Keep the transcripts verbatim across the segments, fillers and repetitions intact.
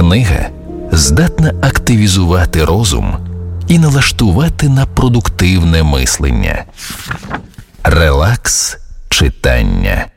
Книга здатна активізувати розум і налаштувати на продуктивне мислення. Релакс читання.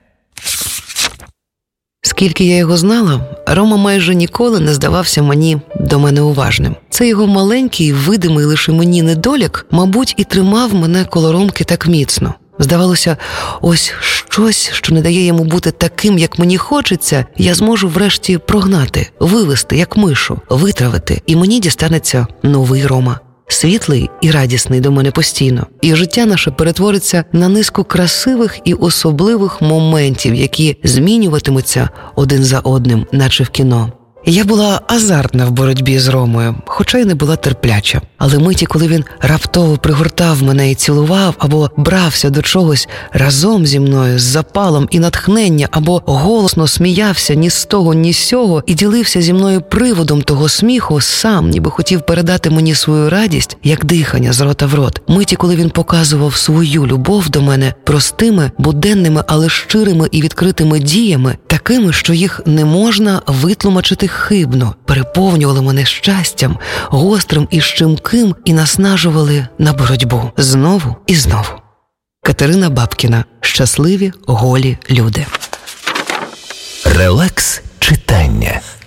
Скільки я його знала, Рома майже ніколи не здавався мені до мене уважним. Це його маленький, видимий лише мені недолік, мабуть, і тримав мене коло Ромки так міцно. Здавалося, ось щось, що не дає йому бути таким, як мені хочеться, я зможу врешті прогнати, вивести, як мишу, витравити, і мені дістанеться новий Рома. Світлий і радісний до мене постійно. І життя наше перетвориться на низку красивих і особливих моментів, які змінюватимуться один за одним, наче в кіно. Я була азартна в боротьбі з Ромою, хоча й не була терпляча. Але миті, коли він раптово пригортав мене і цілував, або брався до чогось разом зі мною з запалом і натхнення, або голосно сміявся ні з того, ні з сього і ділився зі мною приводом того сміху, сам ніби хотів передати мені свою радість, як дихання з рота в рот. Миті, коли він показував свою любов до мене простими, буденними, але щирими і відкритими діями, такими, що їх не можна витлумачити хибно, переповнювали мене щастям, гострим і щемким, і наснажували на боротьбу знову і знову. Катерина Бабкіна. Щасливі, голі люди. Релакс читання.